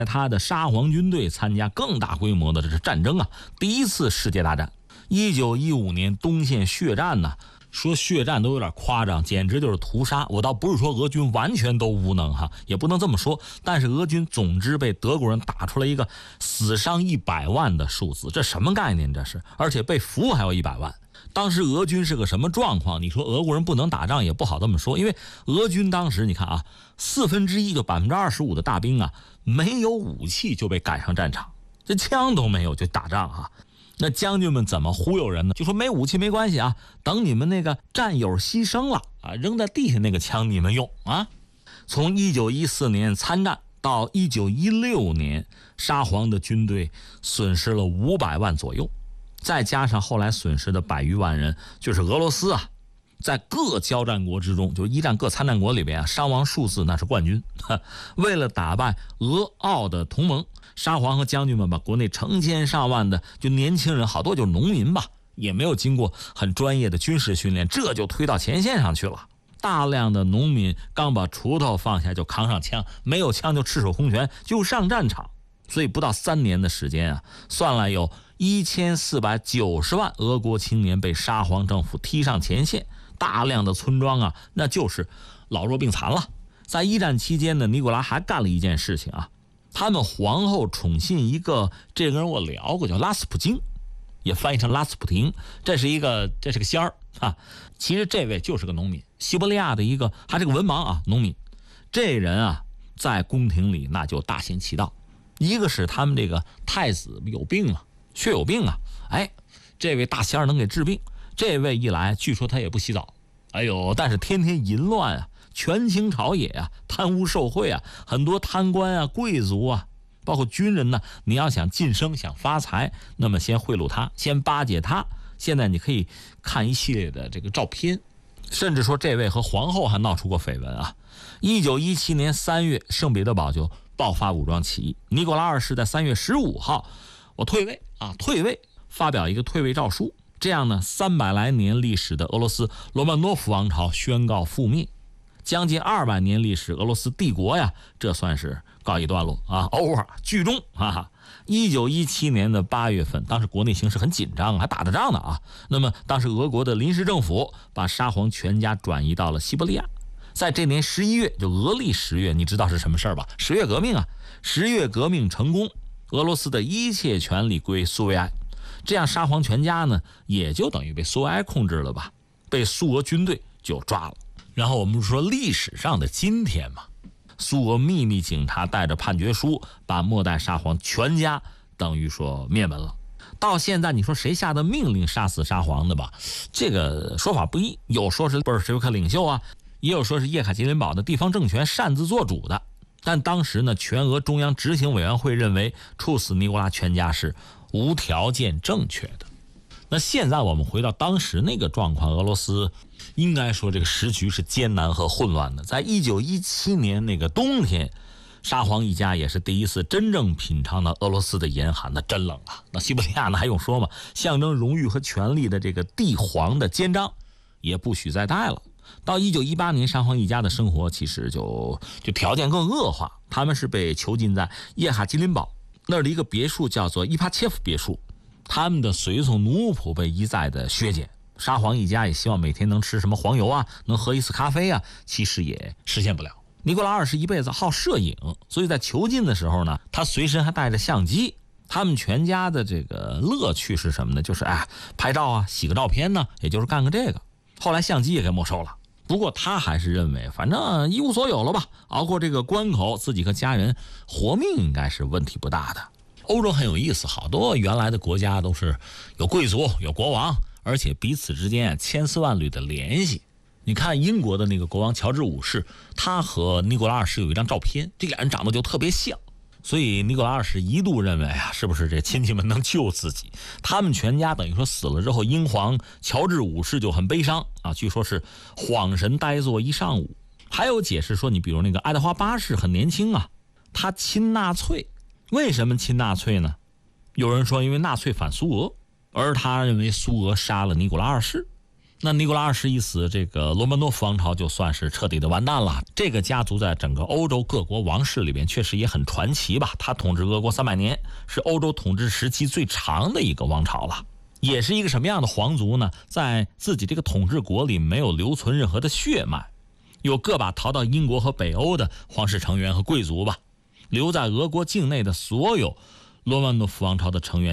他的沙皇军队参加更大规模的这是战争啊，第一次世界大战。1915年东线血战呢，说血战都有点夸张，简直就是屠杀。我倒不是说俄军完全都无能哈，也不能这么说，但是俄军总之被德国人打出来一个死伤100万的数字，这什么概念这是？而且被俘还有100万。当时俄军是个什么状况？你说俄国人不能打仗也不好这么说，因为俄军当时你看啊，1/4就25%的大兵啊，没有武器就被赶上战场，这枪都没有就打仗啊。那将军们怎么忽悠人呢？就说没武器没关系啊，等你们那个战友牺牲了啊，扔在地下那个枪你们用啊。从1914年参战到1916年，沙皇的军队损失了500万左右。再加上后来损失的100余万人，就是俄罗斯啊，在各交战国之中，就一战各参战国里边啊，伤亡数字那是冠军。为了打败俄奥的同盟，沙皇和将军们把国内成千上万的就年轻人，好多就是农民吧，也没有经过很专业的军事训练，这就推到前线上去了。大量的农民刚把锄头放下就扛上枪，没有枪就赤手空拳就上战场。所以不到3年的时间啊，算来有1490万俄国青年被沙皇政府踢上前线，大量的村庄啊，那就是老弱病残了。在一战期间呢，尼古拉还干了一件事情啊，他们皇后宠信一个，这个人我聊过，叫拉斯普京，也翻译成拉斯普廷，这是个仙儿啊。其实这位就是个农民，西伯利亚的一个，还是个文盲啊，农民。这人啊，在宫廷里那就大行其道。一个是他们这个太子有病啊，血有病啊，哎，这位大仙儿能给治病。这位一来，据说他也不洗澡，哎呦，但是天天淫乱啊，权倾朝野啊，贪污受贿啊，很多贪官啊、贵族啊，包括军人呢，你要想晋升、想发财，那么先贿赂他，先巴结他。现在你可以看一系列的这个照片，甚至说这位和皇后还闹出过绯闻啊。1917年3月，圣彼得堡就爆发武装起义，尼古拉2世在3月15号，我退位，发表一个退位诏书。这样呢，300来年历史的俄罗斯罗曼诺夫王朝宣告覆灭，将近200年历史俄罗斯帝国呀，这算是告一段落啊 ，over 剧终啊。1917年的8月份，当时国内形势很紧张，还打着仗呢啊。那么当时俄国的临时政府把沙皇全家转移到了西伯利亚。在这年11月，就俄历10月，你知道是什么事儿吧？10月革命啊！10月革命成功，俄罗斯的一切权力归苏维埃，这样沙皇全家呢，也就等于被苏维埃控制了吧，被苏俄军队就抓了。然后我们说历史上的今天嘛，苏俄秘密警察带着判决书，把末代沙皇全家等于说灭门了。到现在你说谁下的命令杀死沙皇的吧？这个说法不一，有说是波尔什维克领袖啊，也有说是叶卡捷琳堡的地方政权擅自做主的。但当时呢，全俄中央执行委员会认为处死尼古拉全家是无条件正确的。那现在我们回到当时那个状况，俄罗斯应该说这个时局是艰难和混乱的。在1917年那个冬天，沙皇一家也是第一次真正品尝到俄罗斯的严寒，那真冷啊。那西伯利亚呢还用说吗？象征荣誉和权力的这个帝皇的肩章也不许再戴了。到1918年，沙皇一家的生活其实就条件更恶化，他们是被囚禁在叶卡捷琳堡那儿的一个别墅，叫做伊帕切夫别墅。他们的随从奴仆被一再的削减，沙皇一家也希望每天能吃什么黄油啊，能喝一次咖啡啊，其实也实现不了。尼古拉2世一辈子好摄影，所以在囚禁的时候呢，他随身还带着相机。他们全家的这个乐趣是什么呢？就是拍照啊，洗个照片呢，也就是干个这个。后来相机也给没收了。不过他还是认为反正一无所有了吧，熬过这个关口，自己和家人活命应该是问题不大的。欧洲很有意思，好多原来的国家都是有贵族有国王，而且彼此之间千丝万缕的联系。你看英国的那个国王乔治5世，他和尼古拉2世有一张照片，这俩人长得就特别像，所以尼古拉2世一度认为是不是这亲戚们能救自己。他们全家等于说死了之后，英皇乔治5世就很悲伤啊，据说是恍神呆坐一上午。还有解释说，你比如那个爱德华8世很年轻啊，他亲纳粹。为什么亲纳粹呢？有人说因为纳粹反苏俄，而他认为苏俄杀了尼古拉2世。 那尼古拉2世一死，这个罗曼诺夫王朝就算是彻底的完蛋了。这个家族在整个欧洲各国王室里边确实也很传奇吧，他统治俄国300年，是欧洲统治时期最长的一个王朝了。也是一个什么样的皇族呢？在自己这个统治国里没有留存任何的血脉，有个把逃到英国和北欧的皇室成员和贵族吧，留在俄国境内的所有罗曼诺夫王朝的成员